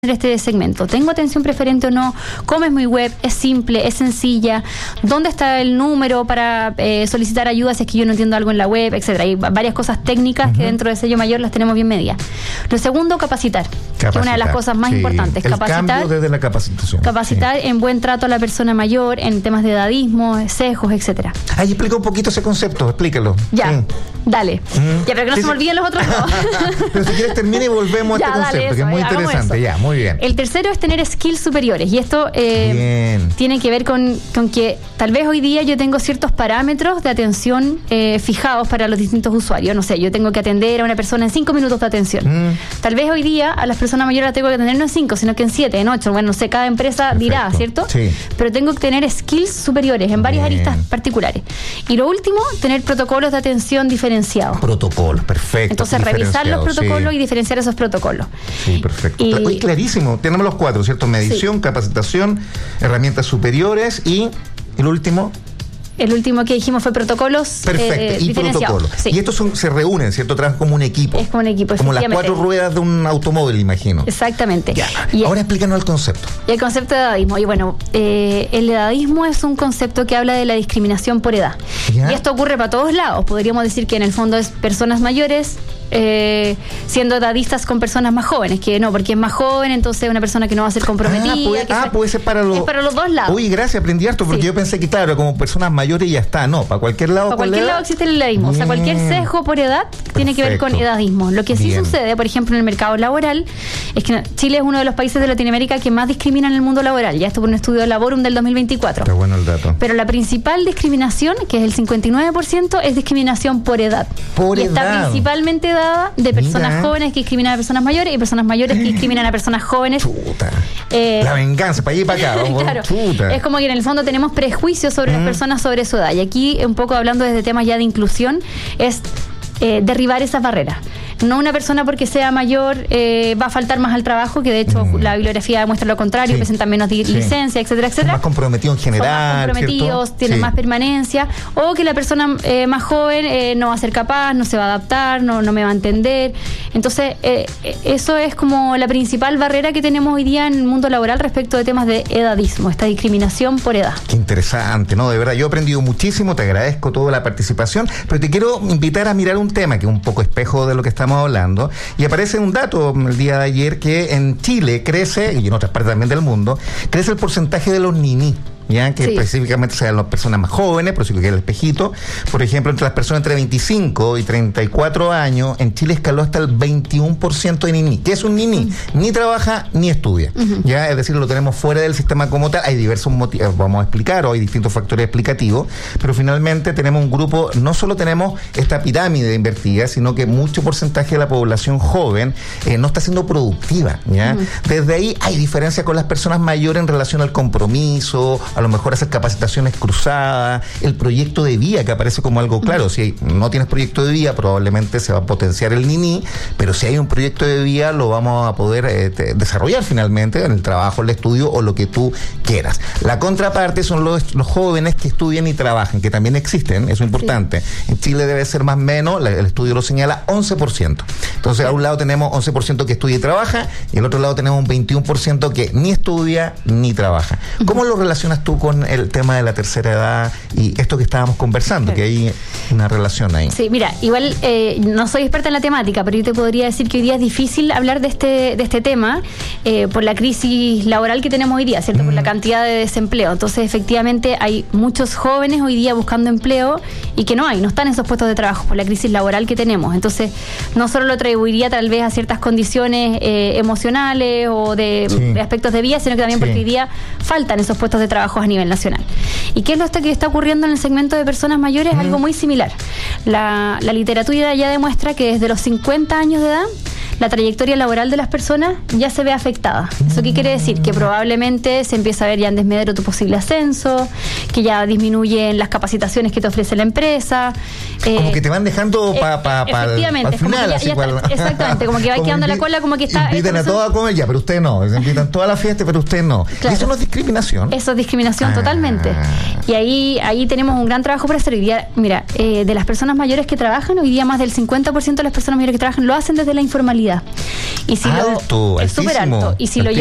este segmento. ¿Tengo atención preferente o no? ¿Cómo es mi web? ¿Es simple? ¿Es sencilla? ¿Dónde está el número para solicitar ayuda si es que yo no entiendo algo en la web? Etcétera. Hay varias cosas técnicas que dentro de Sello Mayor las tenemos bien medidas. Lo segundo, capacitar. Que es una de las cosas más importantes. El cambio desde la capacitación. Capacitar en buen trato a la persona mayor, en temas de edadismo, sesgos, etcétera. Ahí explica un poquito ese concepto, explícalo. Ya, dale. Ya, pero que no se me olviden los otros dos. Pero si quieres termina y volvemos a este concepto, que es muy interesante. Ya, muy bien. El tercero es tener skills superiores, y esto tiene que ver con que tal vez hoy día yo tengo ciertos parámetros de atención fijados para los distintos usuarios. No sé, yo tengo que atender a una persona en 5 minutos de atención. Tal vez hoy día a las personas mayores las tengo que atender no en 5, sino que en 7, en 8. Bueno, no sé, cada empresa dirá, ¿cierto? Sí. Pero tengo que tener skills superiores en varias aristas particulares. Y lo último, tener protocolos de atención diferenciados. Protocolos, perfecto. Entonces, revisar los protocolos y diferenciar esos protocolos. Sí, perfecto. Uy, clarísimo. Tenemos los 4, ¿cierto? Medición, capacitación, herramientas superiores y el último. El último que dijimos fue protocolos. Perfecto, y protocolos. Sí. Y estos se reúnen, ¿cierto? Trabajan como un equipo. Es como un equipo, como las 4 ruedas de un automóvil, imagino. Exactamente. Ya. Ahora explícanos el concepto. Y el concepto de edadismo. Y bueno, el edadismo es un concepto que habla de la discriminación por edad. ¿Ya? Y esto ocurre para todos lados. Podríamos decir que en el fondo es personas mayores siendo edadistas con personas más jóvenes, que no, porque es más joven, entonces es una persona que no va a ser comprometida. Puede ser para los... Es para los dos lados. Uy, gracias, aprendí harto, porque yo pensé que, claro, como personas mayores y ya está. No, para cualquier lado. Para cualquier lado existe el edadismo. O sea, cualquier sesgo por edad tiene que ver con edadismo. Lo que sí sucede, por ejemplo, en el mercado laboral, es que Chile es uno de los países de Latinoamérica que más discrimina en el mundo laboral. Ya esto por un estudio de Laborum del 2024. Está bueno el dato. Pero la principal discriminación, que es el 59%, es discriminación por edad. Y está principalmente dada de personas jóvenes que discriminan a personas mayores y personas mayores que discriminan a personas jóvenes. Chuta. La venganza, para allá y para acá. Claro. Chuta. Es como que en el fondo tenemos prejuicios sobre las personas sobre su edad. Y aquí, un poco hablando desde temas ya de inclusión, es derribar esas barreras. No una persona porque sea mayor va a faltar más al trabajo, que de hecho la bibliografía demuestra lo contrario, presentan menos licencia, etcétera, etcétera. Son más comprometidos en general. Son más comprometidos, ¿cierto? Tienen más permanencia. O que la persona más joven no va a ser capaz, no se va a adaptar, no me va a entender. Entonces, eso es como la principal barrera que tenemos hoy día en el mundo laboral respecto de temas de edadismo, esta discriminación por edad. Qué interesante, ¿no? De verdad, yo he aprendido muchísimo, te agradezco toda la participación, pero te quiero invitar a mirar un tema que es un poco espejo de lo que estamos hablando, y aparece un dato el día de ayer que en Chile crece, y en otras partes también del mundo, crece el porcentaje de los ninis. Ya que específicamente sean las personas más jóvenes, por eso que el espejito, por ejemplo, entre las personas entre 25 y 34 años, en Chile escaló hasta el 21% de niní. ¿Qué es un niní? Ni trabaja ni estudia. Ya, es decir, lo tenemos fuera del sistema como tal. Hay diversos motivos, vamos a explicar, o hay distintos factores explicativos, pero finalmente tenemos un grupo, no solo tenemos esta pirámide invertida, sino que mucho porcentaje de la población joven no está siendo productiva. ¿Ya? Desde ahí hay diferencia con las personas mayores en relación al compromiso, a lo mejor hacer capacitaciones cruzadas, el proyecto de vida que aparece como algo claro. Si no tienes proyecto de vida, probablemente se va a potenciar el niní, pero si hay un proyecto de vida, lo vamos a poder desarrollar finalmente en el trabajo, el estudio o lo que tú quieras. La contraparte son los jóvenes que estudian y trabajan, que también existen, eso es importante. En Chile debe ser más o menos, el estudio lo señala, 11%. Entonces, a un lado tenemos 11% que estudia y trabaja, y al otro lado tenemos un 21% que ni estudia ni trabaja. ¿Cómo lo relacionas tú con el tema de la tercera edad y esto que estábamos conversando, que hay una relación ahí? Sí, mira, igual no soy experta en la temática, pero yo te podría decir que hoy día es difícil hablar de este tema por la crisis laboral que tenemos hoy día, ¿cierto? Por la cantidad de desempleo. Entonces, efectivamente, hay muchos jóvenes hoy día buscando empleo y que no están en esos puestos de trabajo por la crisis laboral que tenemos. Entonces, no solo lo atribuiría tal vez a ciertas condiciones emocionales o de aspectos de vida, sino que también porque hoy día faltan esos puestos de trabajo a nivel nacional. ¿Y qué es lo que está ocurriendo en el segmento de personas mayores? Algo muy similar. La literatura ya demuestra que desde los 50 años de edad la trayectoria laboral de las personas ya se ve afectada. ¿Eso qué quiere decir? Que probablemente se empieza a ver ya en desmedro tu posible ascenso, que ya disminuyen las capacitaciones que te ofrece la empresa. Como que te van dejando para el final. Exactamente, como que va quedando la cola, como que está... Invitan a todos a comer ya, pero usted no. Se invitan toda la fiesta, pero usted no. Claro. ¿Y eso no es discriminación? Eso es discriminación totalmente. Y ahí tenemos un gran trabajo por hacer. Hoy día, mira, de las personas mayores que trabajan, hoy día más del 50% de las personas mayores que trabajan lo hacen desde la informalidad. vida. Y si alto, es súper alto. Y si lo